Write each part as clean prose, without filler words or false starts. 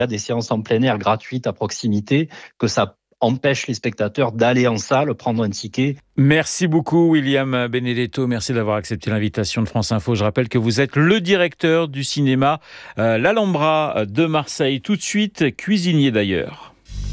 y a des séances en plein air gratuites à proximité, que ça empêche les spectateurs d'aller en salle, prendre un ticket. Merci beaucoup William Benedetto, merci d'avoir accepté l'invitation de France Info. Je rappelle que vous êtes le directeur du cinéma L'Alhambra de Marseille. Tout de suite, cuisinier d'ailleurs.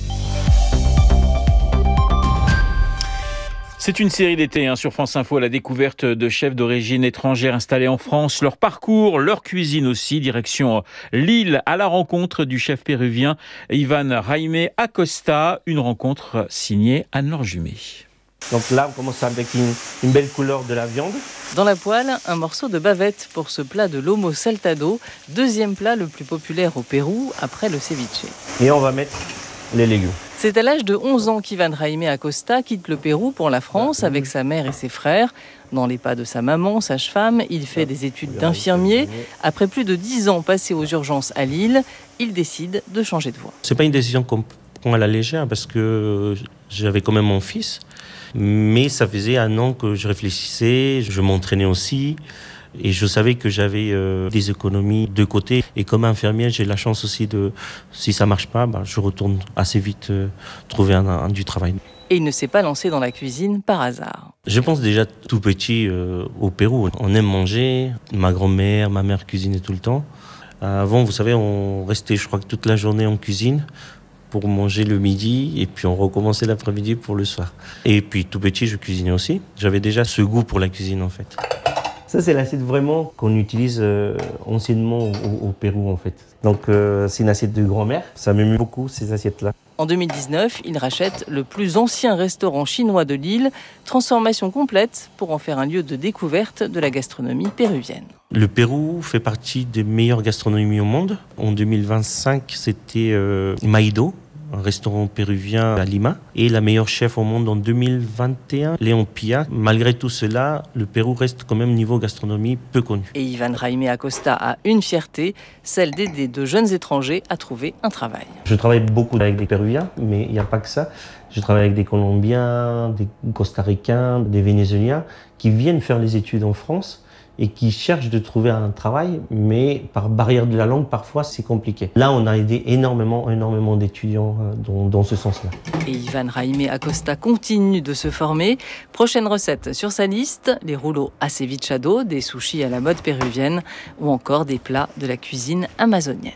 C'est une série d'été sur France Info à la découverte de chefs d'origine étrangère installés en France, leur parcours, leur cuisine aussi, direction Lille à la rencontre du chef péruvien Iván Jaime Acosta, une rencontre signée Anne-Laure Jumet. Donc là, on commence avec une belle couleur de la viande. Dans la poêle, un morceau de bavette pour ce plat de lomo saltado, deuxième plat le plus populaire au Pérou après le ceviche. Et on va mettre les légumes. C'est à l'âge de 11 ans qu'Iván Jaime Acosta quitte le Pérou pour la France avec sa mère et ses frères. Dans les pas de sa maman, sage-femme, il fait des études d'infirmier. Après plus de 10 ans passés aux urgences à Lille, il décide de changer de voie. C'est pas une décision qu'on prend à la légère parce que j'avais quand même mon fils. Mais ça faisait 1 an que je réfléchissais, je m'entraînais aussi. Et je savais que j'avais des économies de côté. Et comme infirmière, j'ai la chance aussi si ça marche pas, je retourne assez vite trouver du travail. Et il ne s'est pas lancé dans la cuisine par hasard. Je pense déjà tout petit au Pérou. On aime manger. Ma grand-mère, ma mère cuisinait tout le temps. Avant, vous savez, on restait, je crois, toute la journée en cuisine pour manger le midi et puis on recommençait l'après-midi pour le soir. Et puis tout petit, je cuisinais aussi. J'avais déjà ce goût pour la cuisine en fait. Ça, c'est l'assiette vraiment qu'on utilise anciennement au Pérou, en fait. Donc, c'est une assiette de grand-mère. Ça m'aime beaucoup, ces assiettes-là. En 2019, il rachète le plus ancien restaurant chinois de Lille. Transformation complète pour en faire un lieu de découverte de la gastronomie péruvienne. Le Pérou fait partie des meilleures gastronomies au monde. En 2025, c'était Maido, un restaurant péruvien à Lima, et la meilleure chef au monde en 2021, Léon Pia. Malgré tout cela, le Pérou reste quand même niveau gastronomie peu connu. Et Iván Jaime Acosta a une fierté, celle d'aider de jeunes étrangers à trouver un travail. Je travaille beaucoup avec des Péruviens, mais il n'y a pas que ça. Je travaille avec des Colombiens, des Costa-Ricains, des Vénézuéliens qui viennent faire les études en France et qui cherchent de trouver un travail, mais par barrière de la langue, parfois, c'est compliqué. Là, on a aidé énormément d'étudiants dans ce sens-là. Et Iván Jaime Acosta continue de se former. Prochaine recette sur sa liste, les rouleaux acevichado, des sushis à la mode péruvienne, ou encore des plats de la cuisine amazonienne.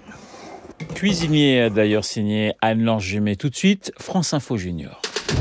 Cuisinier d'ailleurs signé Anne-Laure Jumet. Tout de suite, France Info Junior.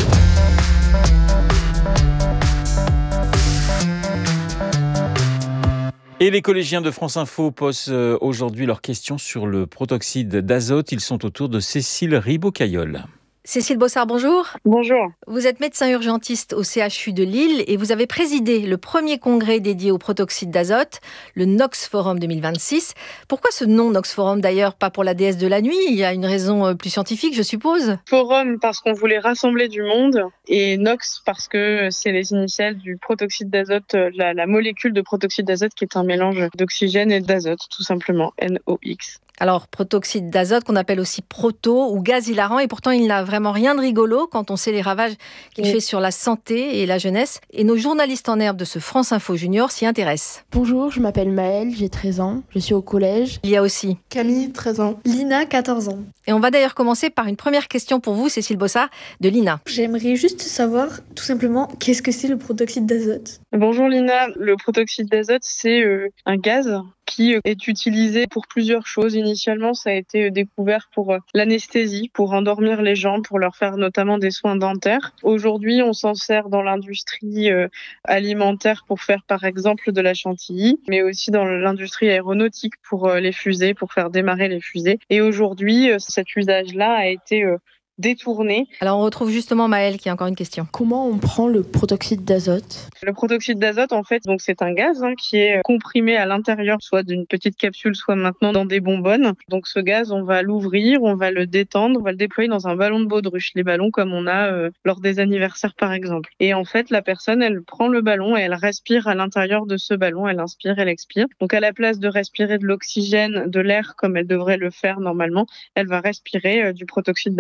Et les collégiens de France Info posent aujourd'hui leurs questions sur le protoxyde d'azote. Ils sont autour de Cécile Ribaud-Caillol. Cécile Bossard, bonjour. Bonjour. Vous êtes médecin urgentiste au CHU de Lille et vous avez présidé le premier congrès dédié au protoxyde d'azote, le Nox Forum 2026. Pourquoi ce nom Nox Forum d'ailleurs, pas pour la déesse de la nuit? Il y a une raison plus scientifique, je suppose. Forum parce qu'on voulait rassembler du monde et Nox parce que c'est les initiales du protoxyde d'azote, la molécule de protoxyde d'azote qui est un mélange d'oxygène et d'azote, tout simplement, NOx. Alors, protoxyde d'azote qu'on appelle aussi proto ou gaz hilarant, et pourtant il n'a vraiment rien de rigolo quand on sait les ravages qu'il fait sur la santé et la jeunesse. Et nos journalistes en herbe de ce France Info Junior s'y intéressent. Bonjour, je m'appelle Maëlle, j'ai 13 ans, je suis au collège. Il y a aussi Camille, 13 ans. Lina, 14 ans. Et on va d'ailleurs commencer par une première question pour vous, Cécile Bossard, de Lina. J'aimerais juste savoir, tout simplement, qu'est-ce que c'est le protoxyde d'azote? Bonjour Lina, le protoxyde d'azote, c'est un gaz qui est utilisé pour plusieurs choses. Initialement, ça a été découvert pour l'anesthésie, pour endormir les gens, pour leur faire notamment des soins dentaires. Aujourd'hui, on s'en sert dans l'industrie alimentaire pour faire par exemple de la chantilly, mais aussi dans l'industrie aéronautique pour les fusées, pour faire démarrer les fusées. Et aujourd'hui, cet usage-là a été détourné. Alors on retrouve justement Maëlle qui a encore une question. Comment on prend le protoxyde d'azote? Le protoxyde d'azote, en fait, donc c'est un gaz qui est comprimé à l'intérieur, soit d'une petite capsule, soit maintenant dans des bonbonnes. Donc ce gaz, on va l'ouvrir, on va le détendre, on va le déployer dans un ballon de baudruche, les ballons comme on a lors des anniversaires par exemple. Et en fait, la personne, elle prend le ballon et elle respire à l'intérieur de ce ballon, elle inspire, elle expire. Donc à la place de respirer de l'oxygène, de l'air comme elle devrait le faire normalement, elle va respirer du protoxyde d'azote. C'est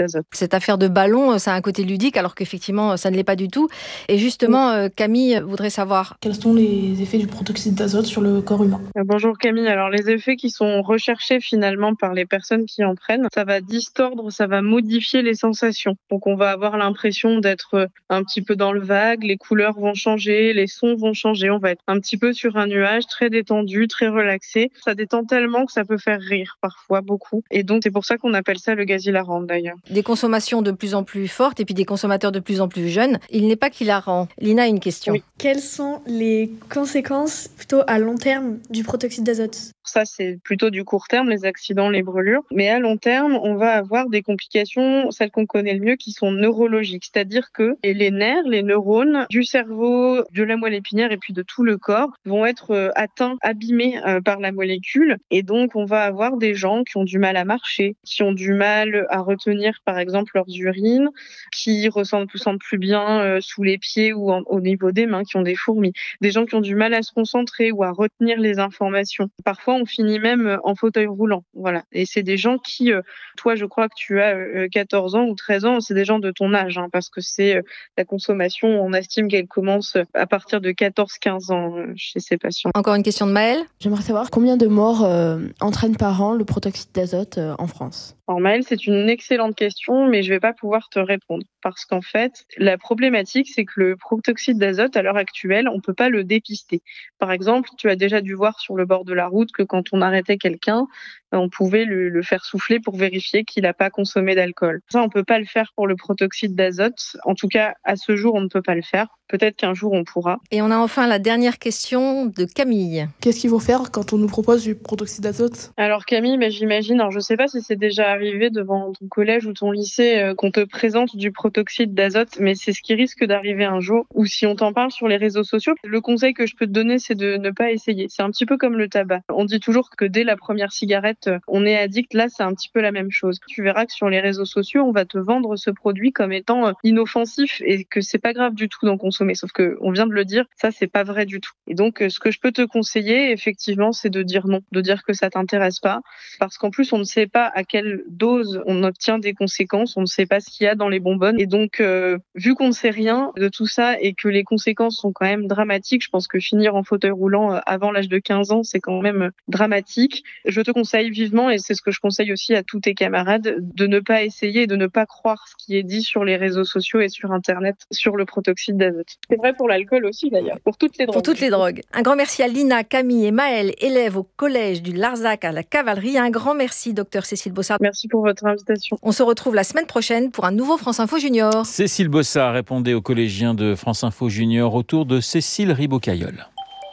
cette affaire de ballon, ça a un côté ludique, alors qu'effectivement, ça ne l'est pas du tout. Et justement, Camille voudrait savoir... Quels sont les effets du protoxyde d'azote sur le corps humain? Bonjour Camille, alors les effets qui sont recherchés finalement par les personnes qui en prennent, ça va distordre, ça va modifier les sensations. Donc on va avoir l'impression d'être un petit peu dans le vague, les couleurs vont changer, les sons vont changer, on va être un petit peu sur un nuage, très détendu, très relaxé. Ça détend tellement que ça peut faire rire parfois, beaucoup. Et donc c'est pour ça qu'on appelle ça le gaz hilarant d'ailleurs. Des consommations de plus en plus fortes et puis des consommateurs de plus en plus jeunes, il n'est pas qu'hilarant. Lina a une question. Oui. Quelles sont les conséquences plutôt à long terme du protoxyde d'azote? Ça, c'est plutôt du court terme, les accidents, les brûlures. Mais à long terme, on va avoir des complications, celles qu'on connaît le mieux, qui sont neurologiques. C'est-à-dire que les nerfs, les neurones du cerveau, de la moelle épinière et puis de tout le corps vont être atteints, abîmés par la molécule. Et donc, on va avoir des gens qui ont du mal à marcher, qui ont du mal à retenir, par exemple, leurs urines, qui ressentent plus bien sous les pieds ou au niveau des mains, qui ont des fourmis. Des gens qui ont du mal à se concentrer ou à retenir les informations. Parfois, on finit même en fauteuil roulant. Voilà. Et c'est des gens qui, toi, je crois que tu as 14 ans ou 13 ans, c'est des gens de ton âge, parce que c'est la consommation, on estime qu'elle commence à partir de 14-15 ans chez ces patients. Encore une question de Maëlle. J'aimerais savoir combien de morts entraîne par an le protoxyde d'azote en France. Alors Maëlle, c'est une excellente question, mais je vais pas pouvoir te répondre. Parce qu'en fait, la problématique, c'est que le protoxyde d'azote, à l'heure actuelle, on peut pas le dépister. Par exemple, tu as déjà dû voir sur le bord de la route que quand on arrêtait quelqu'un, on pouvait le faire souffler pour vérifier qu'il n'a pas consommé d'alcool. Ça, on peut pas le faire pour le protoxyde d'azote. En tout cas, à ce jour, on ne peut pas le faire. Peut-être qu'un jour, on pourra. Et on a enfin la dernière question de Camille. Qu'est-ce qu'il faut faire quand on nous propose du protoxyde d'azote? Alors Camille, j'imagine, alors je sais pas si c'est déjà arrivé devant ton collège ou ton lycée qu'on te présente du protoxyde d'azote, mais c'est ce qui risque d'arriver un jour. Ou si on t'en parle sur les réseaux sociaux, le conseil que je peux te donner, c'est de ne pas essayer. C'est un petit peu comme le tabac. On dit toujours que dès la première cigarette, on est addict. Là, c'est un petit peu la même chose. Tu verras que sur les réseaux sociaux, on va te vendre ce produit comme étant inoffensif et que c'est pas grave du tout d'en consommer. Sauf que on vient de le dire, ça c'est pas vrai du tout. Et donc ce que je peux te conseiller effectivement, c'est de dire non, de dire que ça t'intéresse pas, parce qu'en plus on ne sait pas à quelle dose on obtient des conséquences, on ne sait pas ce qu'il y a dans les bonbonnes. Et donc vu qu'on ne sait rien de tout ça et que les conséquences sont quand même dramatiques, je pense que finir en fauteuil roulant avant l'âge de 15 ans, c'est quand même dramatique. Je te conseille vivement, et c'est ce que je conseille aussi à tous tes camarades, de ne pas essayer et de ne pas croire ce qui est dit sur les réseaux sociaux et sur Internet sur le protoxyde d'azote. C'est vrai pour l'alcool aussi d'ailleurs, pour toutes les drogues. Pour toutes les drogues. Un grand merci à Lina, Camille et Maëlle, élèves au collège du Larzac à la Cavalerie. Un grand merci, docteur Cécile Bossard. Merci pour votre invitation. On se retrouve la semaine prochaine pour un nouveau France Info Junior. Cécile Bossard répondait aux collégiens de France Info Junior autour de Cécile Ribocailleul.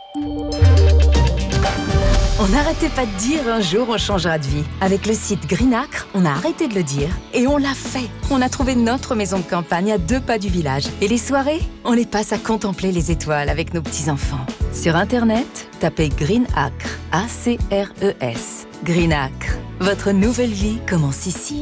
On n'arrêtait pas de dire un jour on changera de vie. Avec le site Greenacre, on a arrêté de le dire et on l'a fait. On a trouvé notre maison de campagne à 2 pas du village. Et les soirées, on les passe à contempler les étoiles avec nos petits-enfants. Sur Internet, tapez Greenacre, A-C-R-E-S. Greenacre, votre nouvelle vie commence ici.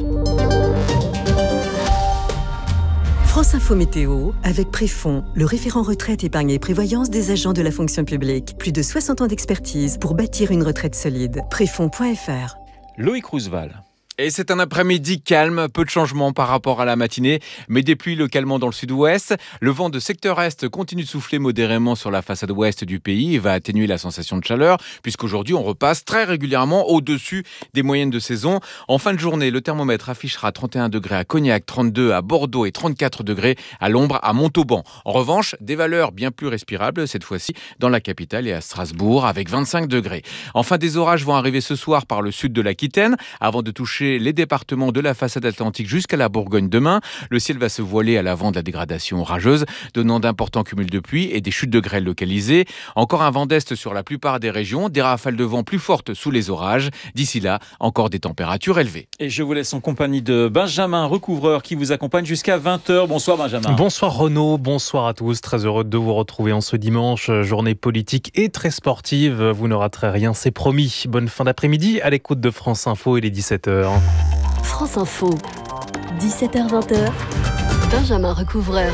France Info Météo, avec Préfond, le référent retraite, épargne et prévoyance des agents de la fonction publique. Plus de 60 ans d'expertise pour bâtir une retraite solide. Préfond.fr. Loïc Roosevelt. Et c'est un après-midi calme, peu de changements par rapport à la matinée, mais des pluies localement dans le sud-ouest. Le vent de secteur est continue de souffler modérément sur la façade ouest du pays et va atténuer la sensation de chaleur, puisqu'aujourd'hui on repasse très régulièrement au-dessus des moyennes de saison. En fin de journée, le thermomètre affichera 31 degrés à Cognac, 32 à Bordeaux et 34 degrés à l'ombre à Montauban. En revanche, des valeurs bien plus respirables, cette fois-ci dans la capitale et à Strasbourg, avec 25 degrés. Enfin, des orages vont arriver ce soir par le sud de l'Aquitaine, avant de toucher les départements de la façade atlantique jusqu'à la Bourgogne demain. Le ciel va se voiler à l'avant de la dégradation orageuse, donnant d'importants cumuls de pluie et des chutes de grêle localisées. Encore un vent d'est sur la plupart des régions, des rafales de vent plus fortes sous les orages. D'ici là, encore des températures élevées. Et je vous laisse en compagnie de Benjamin Recouvreur qui vous accompagne jusqu'à 20h. Bonsoir Benjamin. Bonsoir Renaud, bonsoir à tous. Très heureux de vous retrouver en ce dimanche. Journée politique et très sportive. Vous ne raterez rien, c'est promis. Bonne fin d'après-midi à l'écoute de France Info, il est 17h. France Info, 17h-20h, Benjamin Recouvreur.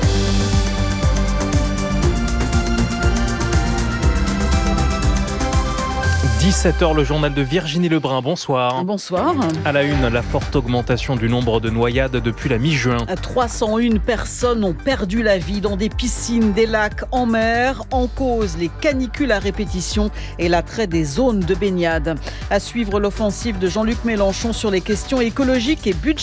17 17h, le journal de Virginie Lebrun. Bonsoir. Bonsoir. À la une, la forte augmentation du nombre de noyades depuis la mi-juin. 301 personnes ont perdu la vie dans des piscines, des lacs, en mer. En cause, les canicules à répétition et l'attrait des zones de baignade. À suivre l'offensive de Jean-Luc Mélenchon sur les questions écologiques et budgétaires.